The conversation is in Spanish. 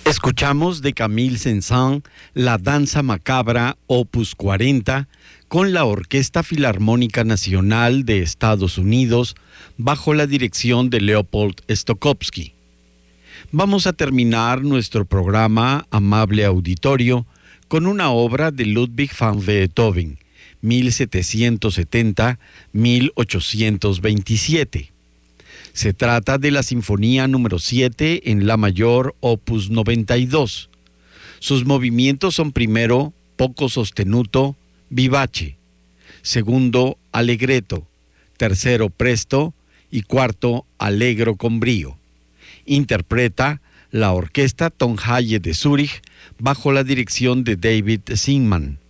Escuchamos de Camille Saint-Saëns La Danza Macabra, opus 40, con la Orquesta Filarmónica Nacional de Estados Unidos, bajo la dirección de Leopold Stokowski. Vamos a terminar nuestro programa, amable auditorio, con una obra de Ludwig van Beethoven, 1770-1827. Se trata de la Sinfonía número 7 en La mayor, opus 92. Sus movimientos son primero, poco sostenuto, vivace; segundo, allegretto; tercero, presto; y cuarto, allegro con brío. Interpreta la Orquesta Tonhalle de Zúrich bajo la dirección de David Zinman.